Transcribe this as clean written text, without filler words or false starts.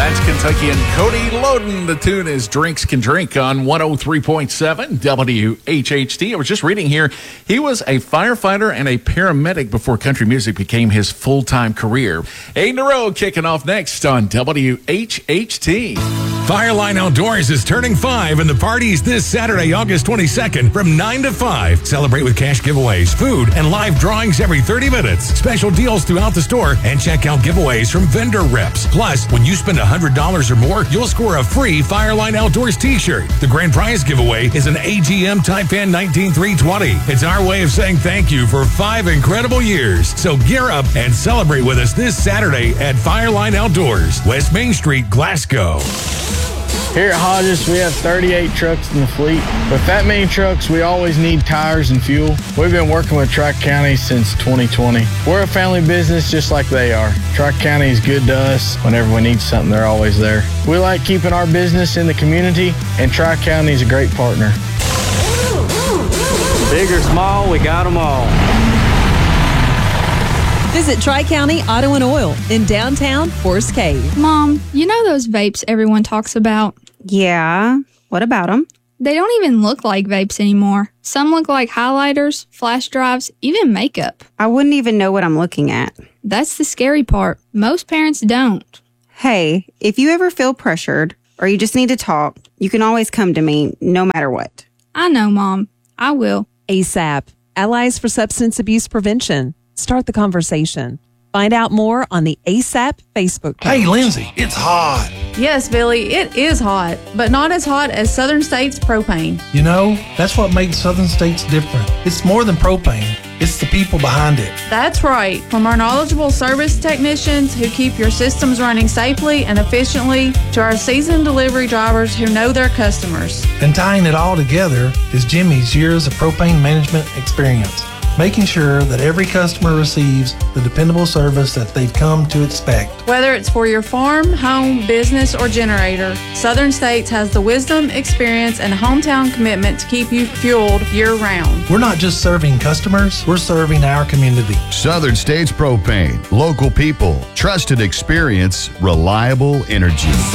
That's Kentuckian Cody Loden. The tune is Drinks Can Drink on 103.7 WHHT. I was just reading here, he was a firefighter and a paramedic before country music became his full-time career. 8 in a row kicking off next on WHHT. Fireline Outdoors is turning 5, and the party's this Saturday, August 22nd from 9 to 5. Celebrate with cash giveaways, food, and live drawings every 30 minutes. Special deals throughout the store, and check out giveaways from vendor reps. Plus, when you spend $100 or more, you'll score a free Fireline Outdoors t-shirt. The grand prize giveaway is an AGM Taipan 19320. It's our way of saying thank you for 5 incredible years. So gear up and celebrate with us this Saturday at Fireline Outdoors, West Main Street, Glasgow. Here at Hodges, we have 38 trucks in the fleet. With that many trucks, we always need tires and fuel. We've been working with Tri-County since 2020. We're a family business just like they are. Tri-County is good to us. Whenever we need something, they're always there. We like keeping our business in the community, and Tri-County is a great partner. Big or small, we got them all. Visit Tri-County Auto and Oil in downtown Forest Cave. Mom, you know those vapes everyone talks about? Yeah. What about them? They don't even look like vapes anymore. Some look like highlighters, flash drives, even makeup. I wouldn't even know what I'm looking at. That's the scary part. Most parents don't. Hey, if you ever feel pressured or you just need to talk, you can always come to me no matter what. I know, Mom. I will. ASAP, Allies for Substance Abuse Prevention. Start the conversation. Find out more on the ASAP Facebook page. Hey, Lindsay, it's hot. Yes, Billy, it is hot, but not as hot as Southern States propane. You know, that's what makes Southern States different. It's more than propane. It's the people behind it. That's right. From our knowledgeable service technicians who keep your systems running safely and efficiently to our seasoned delivery drivers who know their customers. And tying it all together is Jimmy's years of propane management experience, making sure that every customer receives the dependable service that they've come to expect. Whether it's for your farm, home, business, or generator, Southern States has the wisdom, experience, and hometown commitment to keep you fueled year-round. We're not just serving customers, we're serving our community. Southern States Propane. Local people, trusted experience, reliable energy.